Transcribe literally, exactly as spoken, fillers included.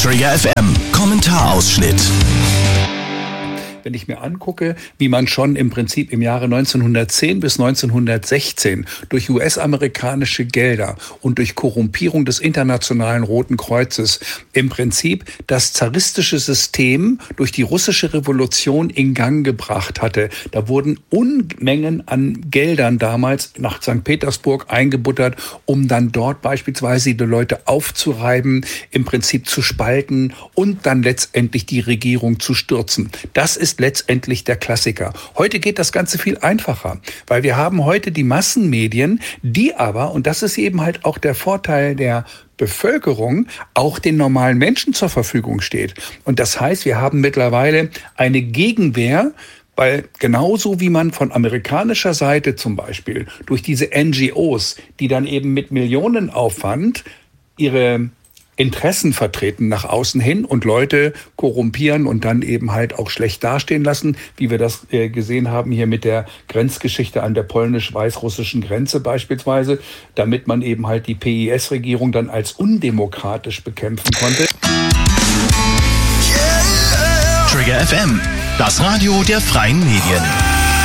Trigger F M, Kommentarausschnitt. Wenn ich mir angucke, wie man schon im Prinzip im Jahre neunzehnhundertzehn bis neunzehnhundertsechzehn durch U S-amerikanische Gelder und durch Korrumpierung des Internationalen Roten Kreuzes im Prinzip das zaristische System durch die russische Revolution in Gang gebracht hatte. Da wurden Unmengen an Geldern damals nach Sankt Petersburg eingebuttert, um dann dort beispielsweise die Leute aufzureiben, im Prinzip zu spalten und dann letztendlich die Regierung zu stürzen. Das ist letztendlich der Klassiker. Heute geht das Ganze viel einfacher, weil wir haben heute die Massenmedien, die aber, und das ist eben halt auch der Vorteil der Bevölkerung, auch den normalen Menschen zur Verfügung steht. Und das heißt, wir haben mittlerweile eine Gegenwehr, weil genauso wie man von amerikanischer Seite zum Beispiel durch diese N G Os, die dann eben mit Millionenaufwand ihre Interessen vertreten nach außen hin und Leute korrumpieren und dann eben halt auch schlecht dastehen lassen, wie wir das äh, gesehen haben hier mit der Grenzgeschichte an der polnisch-weißrussischen Grenze beispielsweise, damit man eben halt die P I S-Regierung dann als undemokratisch bekämpfen konnte. Trigger F M, das Radio der freien Medien.